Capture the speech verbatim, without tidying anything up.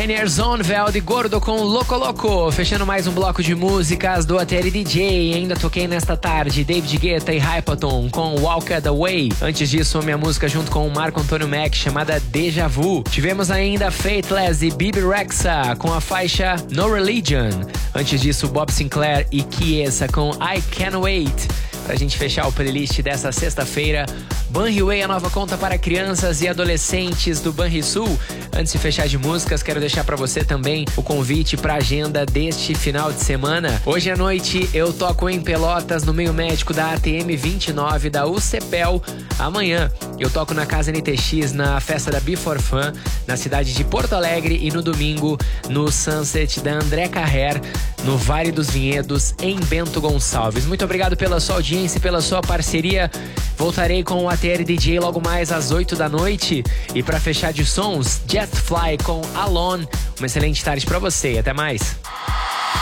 Kenner Zonveld e Gordo com Loco Loco. Fechando mais um bloco de músicas do A T L D J. Ainda toquei nesta tarde David Guetta e Hypaton com Walk the Way. Antes disso, minha música junto com o Marco Antônio Mac chamada Deja Vu. Tivemos ainda Faithless e Bibi Rexha com a faixa No Religion. Antes disso, Bob Sinclair e Chiesa com I Can't Wait. Pra gente fechar o playlist dessa sexta-feira, Banriway, a nova conta para crianças e adolescentes do Banrisul. Antes de fechar de músicas, quero deixar pra você também o convite pra agenda deste final de semana. Hoje à noite eu toco em Pelotas, no meio médico da A T M vinte e nove da U C P E L. Amanhã eu toco na Casa N T X, na festa da Be For Fun, na cidade de Porto Alegre. E no domingo, no Sunset da André Carrer, no Vale dos Vinhedos, em Bento Gonçalves. Muito obrigado pela sua audiência e pela sua parceria. Voltarei com o A T L D J logo mais às oito da noite. E pra fechar de sons, Jetfly com Alone. Uma excelente tarde pra você. Até mais.